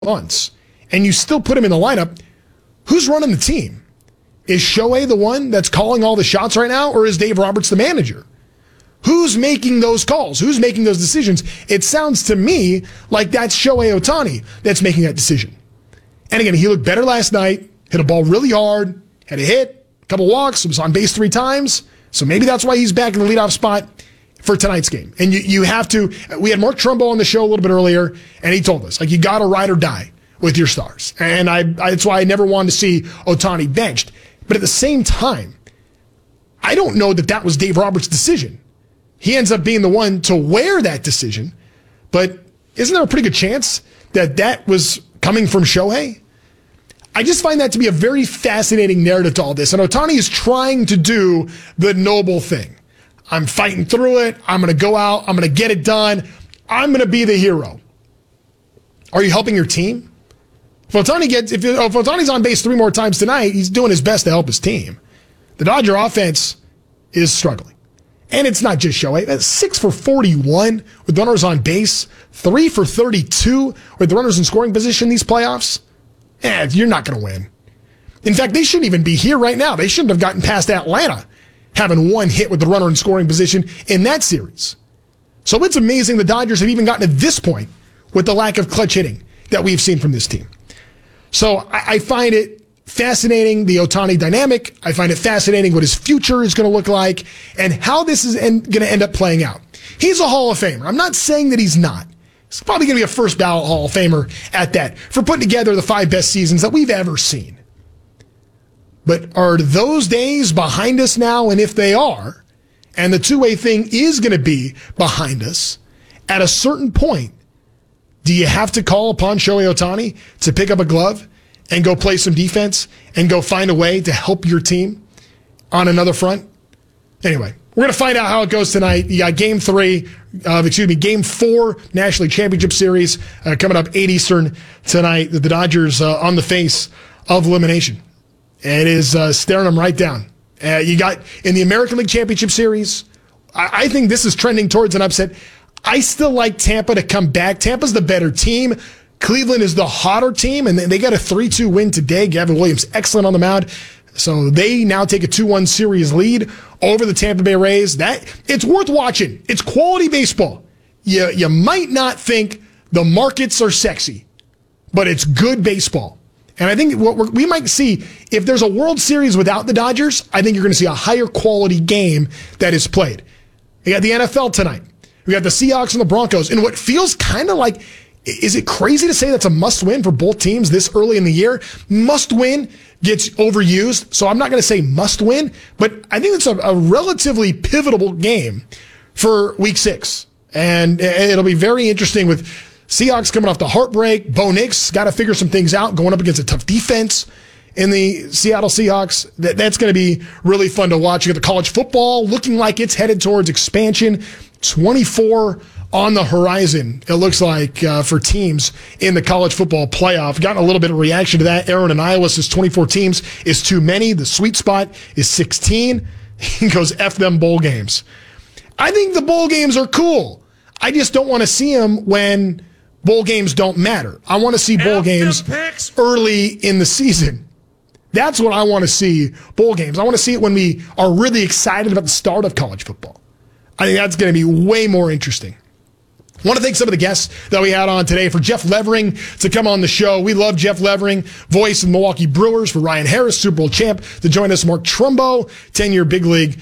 months, and you still put him in the lineup, who's running the team? Is Shohei the one that's calling all the shots right now, or is Dave Roberts the manager? Who's making those calls? Who's making those decisions? It sounds to me like that's Shohei Ohtani that's making that decision. And again, he looked better last night, hit a ball really hard, had a hit, a couple walks, was on base 3 times. So maybe that's why he's back in the leadoff spot for tonight's game. And you have to, we had Mark Trumbo on the show a little bit earlier, and he told us, you got to ride or die with your stars. And that's why I never wanted to see Ohtani benched. But at the same time, I don't know that was Dave Roberts' decision. He ends up being the one to wear that decision. But isn't there a pretty good chance that was coming from Shohei? I just find that to be a very fascinating narrative to all this. And Ohtani is trying to do the noble thing. I'm fighting through it. I'm going to go out. I'm going to get it done. I'm going to be the hero. Are you helping your team? If Ohtani's on base 3 more times tonight, he's doing his best to help his team. The Dodger offense is struggling. And it's not just Shohei. That's 6 for 41 with runners on base, 3 for 32 with the runners in scoring position these playoffs. You're not going to win. In fact, they shouldn't even be here right now. They shouldn't have gotten past Atlanta, having 1 hit with the runner in scoring position in that series. So it's amazing the Dodgers have even gotten to this point with the lack of clutch hitting that we've seen from this team. So I find it fascinating, the Ohtani dynamic. I find it fascinating what his future is going to look like and how this is going to end up playing out. He's a Hall of Famer. I'm not saying that he's not. He's probably going to be a first ballot Hall of Famer at that for putting together the 5 best seasons that we've ever seen. But are those days behind us now? And if they are, and the two-way thing is going to be behind us, at a certain point, do you have to call upon Shohei Ohtani to pick up a glove and go play some defense and go find a way to help your team on another front? Anyway, we're going to find out how it goes tonight. You got Game 4 National League Championship Series coming up 8 Eastern tonight. The Dodgers on the face of elimination. It is staring them right down. You got in the American League Championship Series, I think this is trending towards an upset. I still like Tampa to come back. Tampa's the better team. Cleveland is the hotter team, and they got a 3-2 win today. Gavin Williams, excellent on the mound. So they now take a 2-1 series lead over the Tampa Bay Rays. It's worth watching. It's quality baseball. You might not think the markets are sexy, but it's good baseball. And I think what we might see, if there's a World Series without the Dodgers, I think you're going to see a higher quality game that is played. You got the NFL tonight. We got the Seahawks and the Broncos. And what feels kind of like, is it crazy to say that's a must-win for both teams this early in the year? Must-win gets overused, so I'm not going to say must-win, but I think it's a relatively pivotal game for Week 6. And it'll be very interesting with Seahawks coming off the heartbreak. Bo Nix got to figure some things out, going up against a tough defense in the Seattle Seahawks. That's going to be really fun to watch. You got the college football looking like it's headed towards expansion. 24 on the horizon, it looks like, for teams in the college football playoff. Gotten a little bit of reaction to that. Aaron in Iowa says 24 teams is too many. The sweet spot is 16. He goes, F them bowl games. I think the bowl games are cool. I just don't want to see them when bowl games don't matter. I want to see bowl games early in the season. That's what I want to see, bowl games. I want to see it when we are really excited about the start of college football. I think that's going to be way more interesting. I want to thank some of the guests that we had on today. For Jeff Levering to come on the show. We love Jeff Levering, voice of the Milwaukee Brewers. For Ryan Harris, Super Bowl champ, to join us. Mark Trumbo, 10-year big league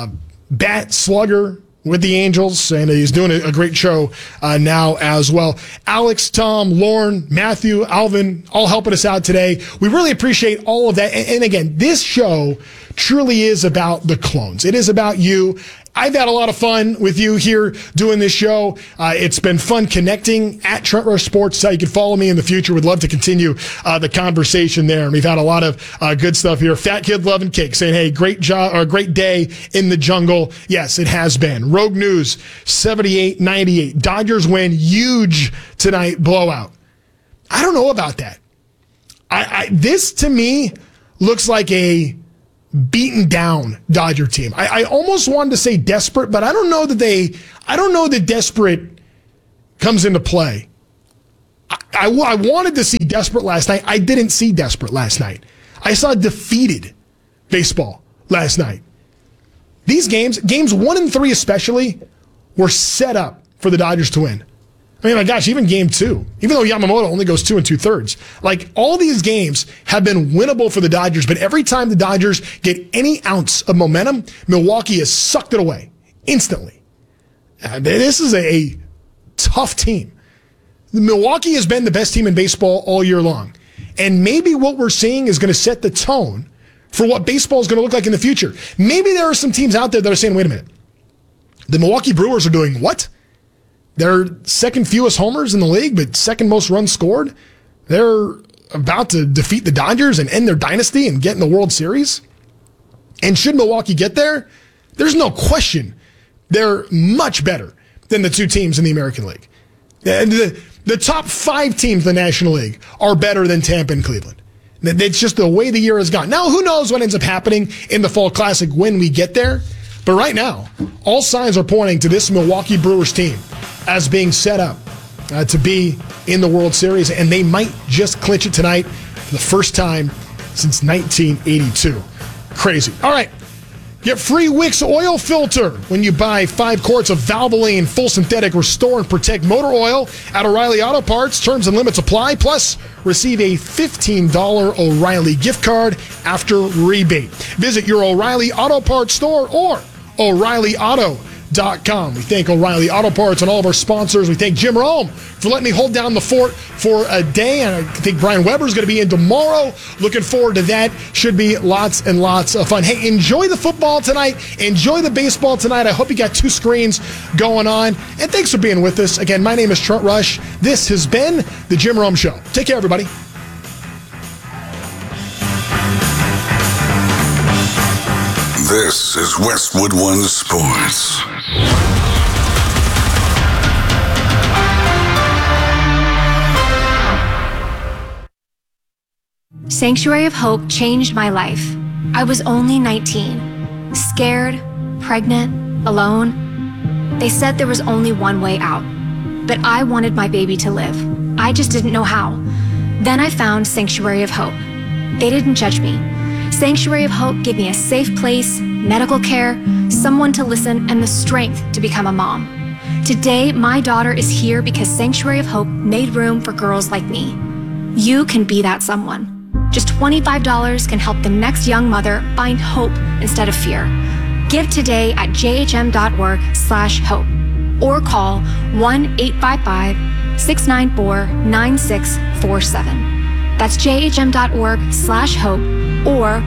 bat slugger with the Angels, and he's doing a great show now as well. Alex, Tom, Lauren, Matthew, Alvin, all helping us out today. We really appreciate all of that. And again, this show truly is about the clones. It is about you. I've had a lot of fun with you here doing this show. It's been fun connecting at Trent Rush Sports. You can follow me in the future. Would love to continue the conversation there. And we've had a lot of good stuff here. Fat Kid Loving Cake saying, hey, great job or great day in the jungle. Yes, it has been. Rogue News 78-98. Dodgers win huge tonight, blowout. I don't know about that. This to me looks like a beaten down Dodger team. I almost wanted to say desperate, but I don't know that desperate comes into play. I wanted to see desperate last night. I didn't see desperate last night. I saw defeated baseball last night. These games 1 and 3 especially, were set up for the Dodgers to win. I mean, my gosh, even game 2, even though Yamamoto only goes 2 2/3, like all these games have been winnable for the Dodgers, but every time the Dodgers get any ounce of momentum, Milwaukee has sucked it away instantly. This is a tough team. Milwaukee has been the best team in baseball all year long. And maybe what we're seeing is going to set the tone for what baseball is going to look like in the future. Maybe there are some teams out there that are saying, wait a minute, the Milwaukee Brewers are doing what? They're second fewest homers in the league, but second most runs scored. They're about to defeat the Dodgers and end their dynasty and get in the World Series. And should Milwaukee get there, there's no question they're much better than the 2 teams in the American League. And the top 5 teams in the National League are better than Tampa and Cleveland. It's just the way the year has gone. Now, who knows what ends up happening in the Fall Classic when we get there? But right now, all signs are pointing to this Milwaukee Brewers team as being set up to be in the World Series, and they might just clinch it tonight for the first time since 1982. Crazy. All right. Get free Wix oil filter when you buy 5 quarts of Valvoline full synthetic restore and protect motor oil at O'Reilly Auto Parts. Terms and limits apply. Plus, receive a $15 O'Reilly gift card after rebate. Visit your O'Reilly Auto Parts store or O'ReillyAuto.com. We thank O'Reilly Auto Parts and all of our sponsors. We thank Jim Rome for letting me hold down the fort for a day. And I think Brian Weber's going to be in tomorrow. Looking forward to that. Should be lots and lots of fun. Hey, enjoy the football tonight. Enjoy the baseball tonight. I hope you got 2 screens going on. And thanks for being with us. Again, my name is Trent Rush. This has been The Jim Rome Show. Take care, everybody. This is Westwood One Sports. Sanctuary of Hope changed my life. I was only 19, scared, pregnant, alone. They said there was only one way out, but I wanted my baby to live. I just didn't know how. Then I found Sanctuary of Hope. They didn't judge me. Sanctuary of Hope gave me a safe place, medical care, someone to listen, and the strength to become a mom. Today, my daughter is here because Sanctuary of Hope made room for girls like me. You can be that someone. Just $25 can help the next young mother find hope instead of fear. Give today at jhm.org/hope or call 1-855-694-9647. That's jhm.org/hope or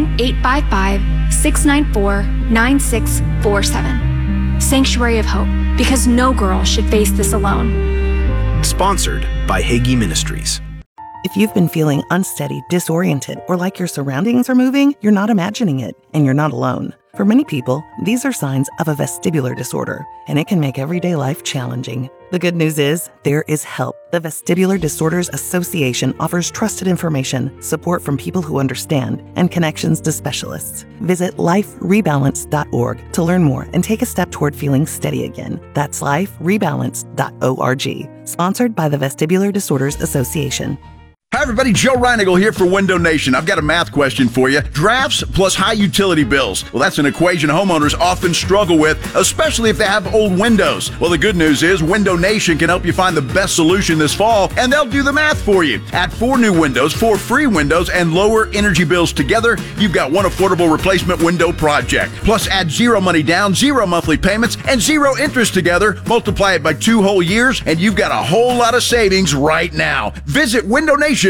1-855-694-9647. Sanctuary of Hope, because no girl should face this alone. Sponsored by Hagee Ministries. If you've been feeling unsteady, disoriented, or like your surroundings are moving, you're not imagining it, and you're not alone. For many people, these are signs of a vestibular disorder, and it can make everyday life challenging. The good news is, there is help. The Vestibular Disorders Association offers trusted information, support from people who understand, and connections to specialists. Visit liferebalance.org to learn more and take a step toward feeling steady again. That's liferebalance.org. Sponsored by the Vestibular Disorders Association. Hi everybody, Joe Reinigal here for Window Nation. I've got a math question for you. Drafts plus high utility bills. Well, that's an equation homeowners often struggle with, especially if they have old windows. Well, the good news is Window Nation can help you find the best solution this fall, and they'll do the math for you. Add 4 new windows, 4 free windows, and lower energy bills together. You've got one affordable replacement window project. Plus add 0 money down, 0 monthly payments, and 0 interest together. Multiply it by 2 whole years, and you've got a whole lot of savings right now. Visit WindowNation.com.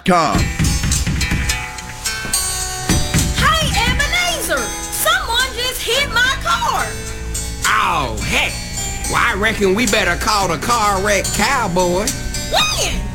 Hey, Ebenezer! Someone just hit my car! Oh, heck! Well, I reckon we better call the car wreck cowboy. When?